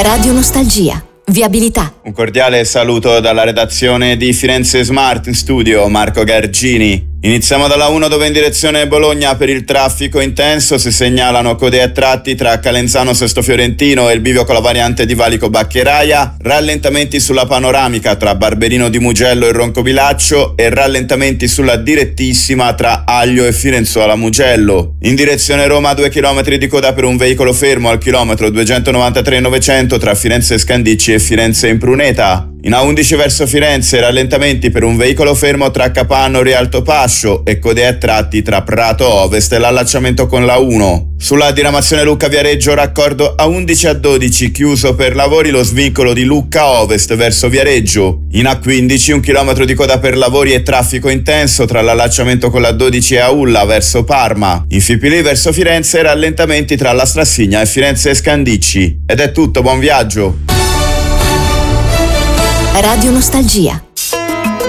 Radio Nostalgia. Viabilità. Un cordiale saluto dalla redazione di Firenze Smart in studio, Marco Gargini. Iniziamo dalla 1 dove in direzione Bologna per il traffico intenso si segnalano code a tratti tra Calenzano Sesto Fiorentino e il bivio con la variante di Valico Baccheraia, rallentamenti sulla panoramica tra Barberino di Mugello e Roncovilaccio e rallentamenti sulla direttissima tra Aglio e Firenzuola Mugello. In direzione Roma 2 km di coda per un veicolo fermo al chilometro 293,900 tra Firenze Scandicci e Firenze Impruneta. In A11 verso Firenze rallentamenti per un veicolo fermo tra Capanno e Rialto Pascio e code a tratti tra Prato Ovest e l'allacciamento con la 1. Sulla diramazione Lucca Viareggio raccordo A11 a 12 chiuso per lavori lo svincolo di Lucca Ovest verso Viareggio. In A15 un chilometro di coda per lavori e traffico intenso tra l'allacciamento con la 12 e Aulla verso Parma. In Fipili verso Firenze rallentamenti tra la Strassigna e Firenze Scandicci. Ed è tutto, buon viaggio! Radio Nostalgia.